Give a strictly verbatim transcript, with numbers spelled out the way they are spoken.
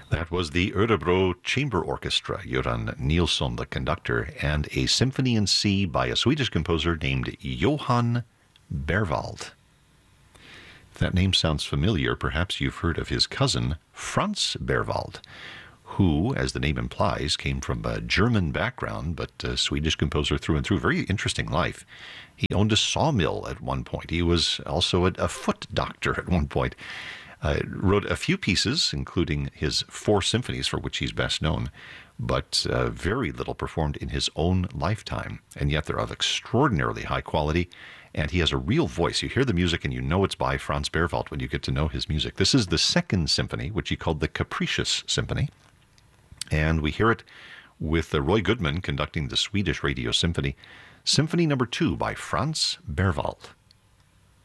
That was the Örebro Chamber Orchestra, Göran Nilsson, the conductor, and a symphony in C by a Swedish composer named Johann Berwald. If that name sounds familiar, perhaps you've heard of his cousin, Franz Berwald, who, as the name implies, came from a German background, but a Swedish composer through and through. Very interesting life. He owned a sawmill at one point. He was also a, a foot doctor at one point. Uh, wrote a few pieces, including his four symphonies, for which he's best known, but uh, very little performed in his own lifetime. And yet they're of extraordinarily high quality, and he has a real voice. You hear the music and you know it's by Franz Berwald when you get to know his music. This is the second symphony, which he called the Capricious Symphony, and we hear it with uh, Roy Goodman conducting the Swedish Radio Symphony, Symphony number two by Franz Berwald.